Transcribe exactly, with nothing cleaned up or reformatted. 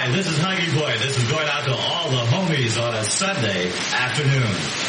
Hi, this is Huggy Boy. This is going out to all the homies on a Sunday afternoon.